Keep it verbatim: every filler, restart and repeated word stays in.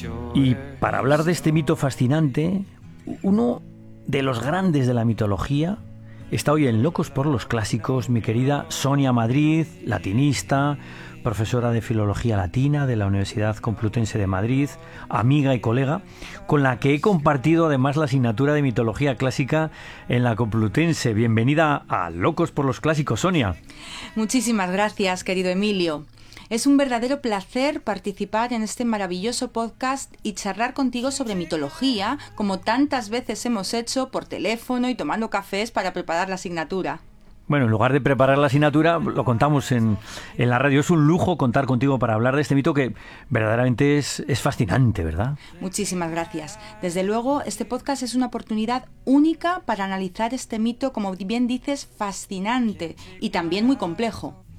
Y para hablar de este mito fascinante, uno de los grandes de la mitología está hoy en Locos por los Clásicos, mi querida Sonia Madrid, latinista, profesora de Filología Latina de la Universidad Complutense de Madrid, amiga y colega, con la que he compartido además la asignatura de Mitología Clásica en la Complutense. Bienvenida a Locos por los Clásicos, Sonia. Muchísimas gracias, querido Emilio. Es un verdadero placer participar en este maravilloso podcast y charlar contigo sobre mitología, como tantas veces hemos hecho por teléfono y tomando cafés para preparar la asignatura. Bueno, en lugar de preparar la asignatura, lo contamos en, en la radio. Es un lujo contar contigo para hablar de este mito que verdaderamente es, es fascinante, ¿verdad? Muchísimas gracias. Desde luego, este podcast es una oportunidad única para analizar este mito, como bien dices, fascinante y también muy complejo.